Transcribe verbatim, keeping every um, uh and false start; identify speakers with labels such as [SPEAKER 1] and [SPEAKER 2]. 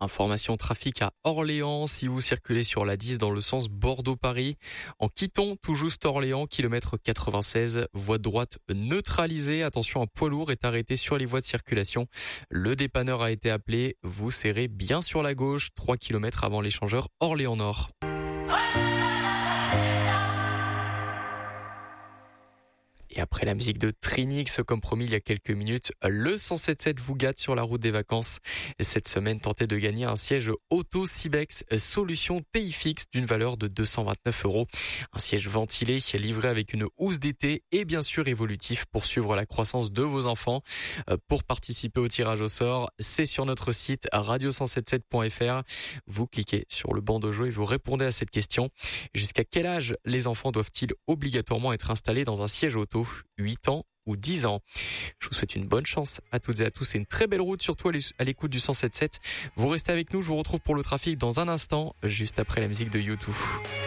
[SPEAKER 1] Information trafic à Orléans, si vous circulez sur la dix dans le sens Bordeaux-Paris. En quittant tout juste Orléans, kilomètre quatre-vingt-seize, voie de droite neutralisée. Attention, un poids lourd est arrêté sur les voies de circulation. Le dépanneur a été appelé. Vous serrez bien sur la gauche, trois kilomètres avant l'échangeur Orléans-Nord. Et après la musique de Trinix, comme promis il y a quelques minutes, le cent sept virgule sept vous gâte sur la route des vacances. Cette semaine, tentez de gagner un siège Auto Cibex solution T I fixe d'une valeur de deux cent vingt-neuf euros. Un siège ventilé livré avec une housse d'été et bien sûr évolutif pour suivre la croissance de vos enfants. Pour participer au tirage au sort, c'est sur notre site radio cent soixante-dix-sept point f r. Vous cliquez sur le banc de jeu et vous répondez à cette question. Jusqu'à quel âge les enfants doivent-ils obligatoirement être installés dans un siège auto ? huit ans ou dix ans. Je vous souhaite une bonne chance à toutes et à tous et une très belle route, surtout à l'écoute du cent sept virgule sept. Vous restez avec nous, je vous retrouve pour le trafic dans un instant, juste après la musique de U deux.